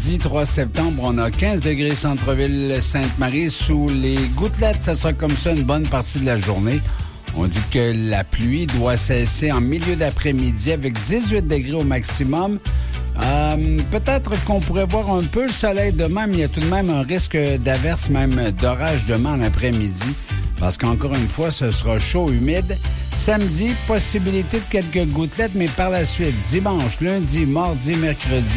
mardi 3 septembre, on a 15 degrés centre-ville Sainte-Marie. Sous les gouttelettes, ça sera comme ça une bonne partie de la journée. On dit que la pluie doit cesser en milieu d'après-midi avec 18 degrés au maximum. Peut-être qu'on pourrait voir un peu le soleil demain, mais il y a tout de même un risque d'averse, même d'orage demain en après-midi. Parce qu'encore une fois, ce sera chaud, humide. Samedi, possibilité de quelques gouttelettes, mais par la suite, dimanche, lundi, mardi, mercredi,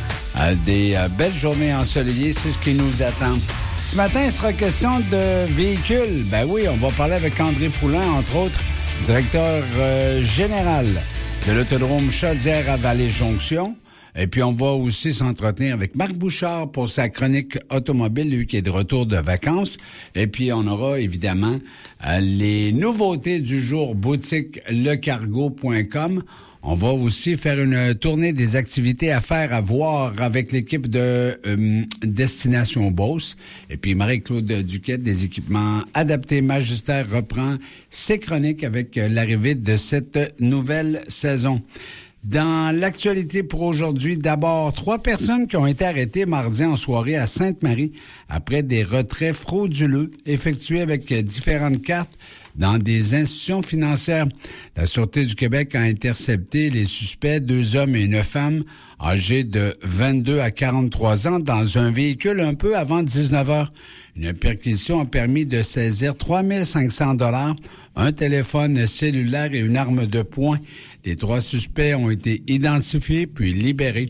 des belles journées ensoleillées, c'est ce qui nous attend. Ce matin, il sera question de véhicules. Ben oui, on va parler avec André Poulain, entre autres, directeur général de l'autodrome Chaudière à Vallée-Jonction. Et puis, on va aussi s'entretenir avec Marc Bouchard pour sa chronique automobile, lui qui est de retour de vacances. Et puis, on aura évidemment les nouveautés du jour, boutique lecargo.com. On va aussi faire une tournée des activités à faire, à voir avec l'équipe de Destination Beauce. Et puis Marie-Claude Duquette, des équipements adaptés Magistère, reprend ses chroniques avec l'arrivée de cette nouvelle saison. Dans l'actualité pour aujourd'hui, d'abord, 3 personnes qui ont été arrêtées mardi en soirée à Sainte-Marie après des retraits frauduleux effectués avec différentes cartes dans des institutions financières. La Sûreté du Québec a intercepté les suspects, 2 hommes et une femme, âgés de 22 à 43 ans, dans un véhicule un peu avant 19 heures. Une perquisition a permis de saisir 3 500 $, un téléphone cellulaire et une arme de poing. Les 3 suspects ont été identifiés puis libérés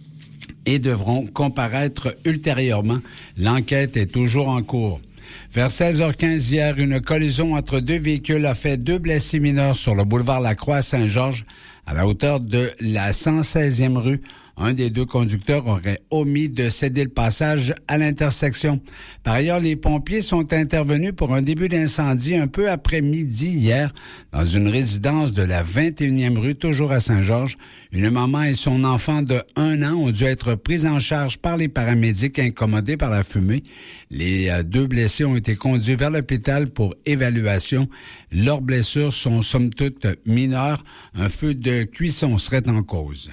et devront comparaître ultérieurement. L'enquête est toujours en cours. Vers 16h15 hier, une collision entre 2 véhicules a fait 2 blessés mineurs sur le boulevard Lacroix à Saint-Georges, à la hauteur de la 116e rue. Un des 2 conducteurs aurait omis de céder le passage à l'intersection. Par ailleurs, les pompiers sont intervenus pour un début d'incendie un peu après midi hier dans une résidence de la 21e rue, toujours à Saint-Georges. Une maman et son enfant de 1 an ont dû être pris en charge par les paramédics incommodés par la fumée. Les 2 blessés ont été conduits vers l'hôpital pour évaluation. Leurs blessures sont somme toute mineures. Un feu de cuisson serait en cause.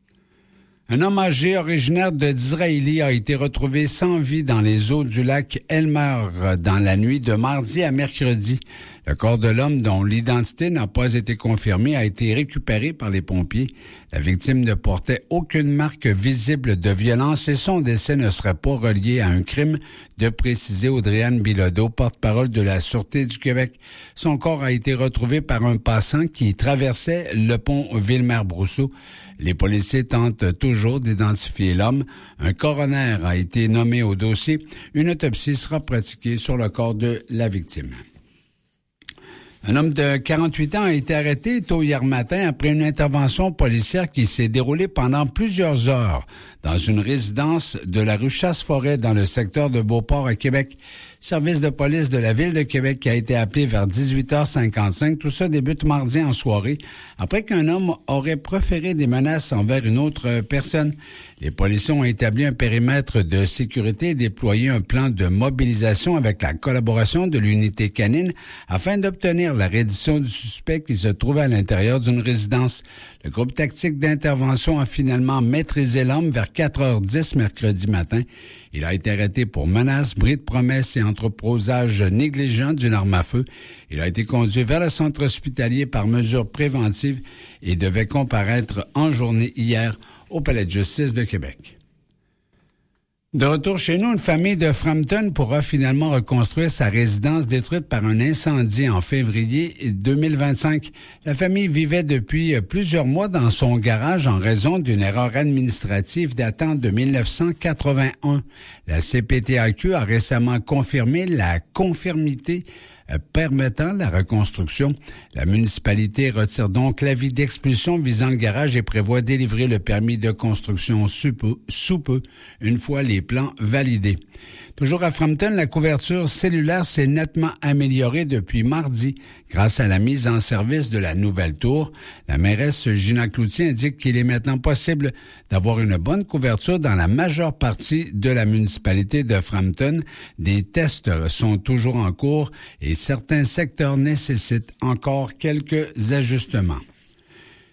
Un homme âgé originaire de Disraeli a été retrouvé sans vie dans les eaux du lac Elmer dans la nuit de mardi à mercredi. Le corps de l'homme, dont l'identité n'a pas été confirmée, a été récupéré par les pompiers. La victime ne portait aucune marque visible de violence et son décès ne serait pas relié à un crime, de préciser Audrey-Anne Bilodeau, porte-parole de la Sûreté du Québec. Son corps a été retrouvé par un passant qui traversait le pont Ville-Maire-Brousseau. Les policiers tentent toujours d'identifier l'homme. Un coroner a été nommé au dossier. Une autopsie sera pratiquée sur le corps de la victime. Un homme de 48 ans a été arrêté tôt hier matin après une intervention policière qui s'est déroulée pendant plusieurs heures dans une résidence de la rue Chasse-Forêt dans le secteur de Beauport à Québec. Service de police de la Ville de Québec qui a été appelé vers 18h55. Tout ça débute mardi en soirée après qu'un homme aurait proféré des menaces envers une autre personne. Les policiers ont établi un périmètre de sécurité et déployé un plan de mobilisation avec la collaboration de l'unité canine afin d'obtenir la reddition du suspect qui se trouvait à l'intérieur d'une résidence. Le groupe tactique d'intervention a finalement maîtrisé l'homme vers 4h10 mercredi matin. Il a été arrêté pour menaces, bris de promesses et entreposage négligent d'une arme à feu. Il a été conduit vers le centre hospitalier par mesure préventive et devait comparaître en journée hier au Palais de justice de Québec. De retour chez nous, une famille de Frampton pourra finalement reconstruire sa résidence détruite par un incendie en février 2025. La famille vivait depuis plusieurs mois dans son garage en raison d'une erreur administrative datant de 1981. La CPTAQ a récemment confirmé la conformité permettant la reconstruction. La municipalité retire donc l'avis d'expulsion visant le garage et prévoit délivrer le permis de construction sous peu, une fois les plans validés. Toujours à Frampton, la couverture cellulaire s'est nettement améliorée depuis mardi grâce à la mise en service de la nouvelle tour. La mairesse Gina Cloutier indique qu'il est maintenant possible d'avoir une bonne couverture dans la majeure partie de la municipalité de Frampton. Des tests sont toujours en cours et certains secteurs nécessitent encore quelques ajustements.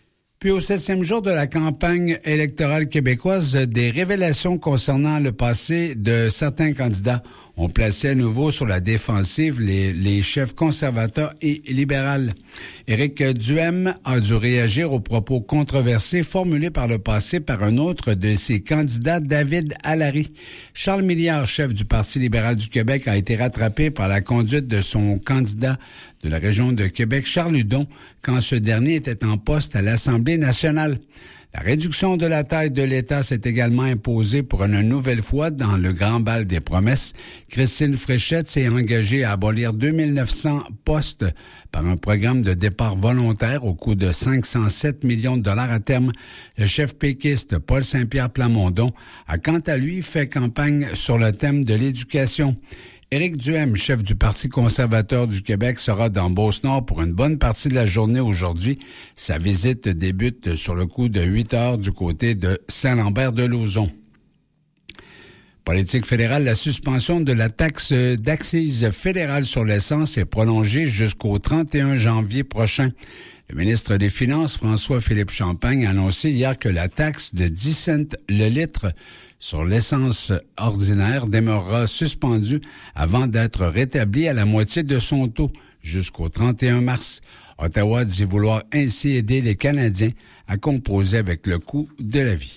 Puis au 7e jour de la campagne électorale québécoise, des révélations concernant le passé de certains candidats ont placé à nouveau sur la défensive les chefs conservateurs et libéraux. Éric Duhem a dû réagir aux propos controversés formulés par le passé par un autre de ses candidats, David Allary. Charles Milliard, chef du Parti libéral du Québec, a été rattrapé par la conduite de son candidat de la région de Québec, Charles Hudon, quand ce dernier était en poste à l'Assemblée nationale. La réduction de la taille de l'État s'est également imposée pour une nouvelle fois dans le grand bal des promesses. Christine Fréchette s'est engagée à abolir 2900 postes par un programme de départ volontaire au coût de 507 millions de dollars à terme. Le chef péquiste Paul Saint-Pierre Plamondon a quant à lui fait campagne sur le thème de l'éducation. Éric Duhem, chef du Parti conservateur du Québec, sera dans Beauce-Nord pour une bonne partie de la journée aujourd'hui. Sa visite débute sur le coup de 8 heures du côté de Saint-Lambert-de-Lauzon. Politique fédérale, la suspension de la taxe d'accise fédérale sur l'essence est prolongée jusqu'au 31 janvier prochain. Le ministre des Finances, François-Philippe Champagne, a annoncé hier que la taxe de 10 cents le litre sur l'essence ordinaire demeurera suspendue avant d'être rétablie à la moitié de son taux jusqu'au 31 mars. Ottawa dit vouloir ainsi aider les Canadiens à composer avec le coût de la vie.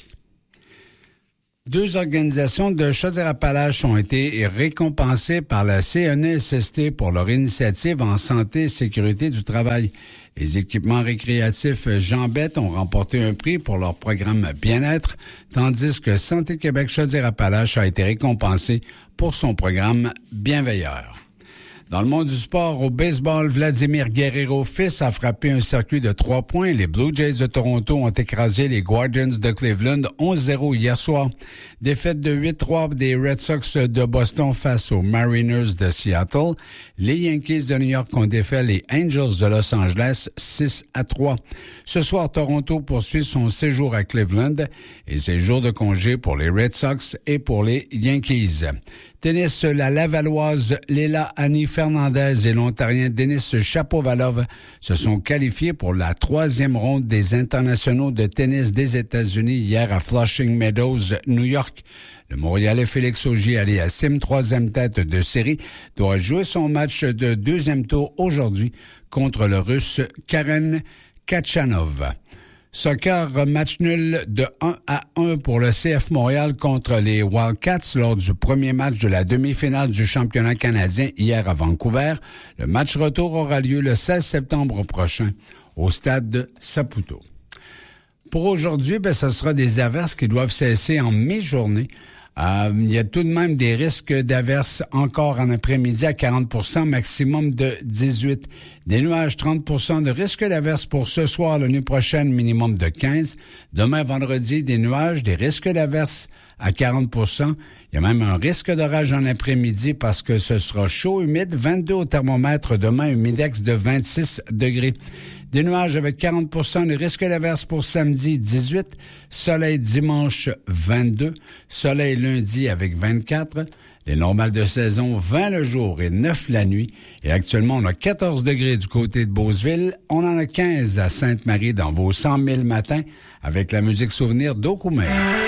2 organisations de Chaudière-Appalaches ont été récompensées par la CNESST pour leur initiative en santé et sécurité du travail. Les équipements récréatifs Jean Bett ont remporté un prix pour leur programme Bien-être, tandis que Santé Québec Chaudière-Appalaches a été récompensé pour son programme Bienveilleur. Dans le monde du sport, au baseball, Vladimir Guerrero fils a frappé un circuit de 3 points. Les Blue Jays de Toronto ont écrasé les Guardians de Cleveland 11-0 hier soir. Défaite de 8-3 des Red Sox de Boston face aux Mariners de Seattle. Les Yankees de New York ont défait les Angels de Los Angeles 6-3. Ce soir, Toronto poursuit son séjour à Cleveland et ses jours de congé pour les Red Sox et pour les Yankees. Tennis, la Lavalloise Léla Annie Fernandez et l'Ontarien Denis Shapovalov se sont qualifiés pour la 3e ronde des internationaux de tennis des États-Unis hier à Flushing Meadows, New York. Le Montréalais Félix Auger-Aliassime, 3e tête de série, doit jouer son match de 2e tour aujourd'hui contre le Russe Karen Khachanov. Soccer, match nul de 1-1 pour le CF Montréal contre les Wildcats lors du premier match de la demi-finale du championnat canadien hier à Vancouver. Le match retour aura lieu le 16 septembre prochain au stade de Saputo. Pour aujourd'hui, ce sera des averses qui doivent cesser en mi-journée. Il y a tout de même des risques d'averses encore en après-midi à 40%, maximum de 18. Des nuages, 30% de risque d'averses pour ce soir, la nuit prochaine, minimum de 15. Demain, vendredi, des nuages, des risques d'averses à 40%. Il y a même un risque d'orage en après-midi parce que ce sera chaud, humide, 22 au thermomètre demain, humidex de 26 degrés. Des nuages avec 40%, de risque d'averse pour samedi 18, soleil dimanche 22, soleil lundi avec 24, les normales de saison 20 le jour et 9 la nuit. Et actuellement, on a 14 degrés du côté de Beauceville, on en a 15 à Sainte-Marie dans vos 100 000 matins avec la musique souvenir d'Okoumé.